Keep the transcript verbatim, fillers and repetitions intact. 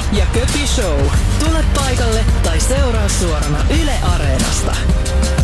ja Köpi Show. Tule paikalle tai seuraa suorana Yle Areenasta.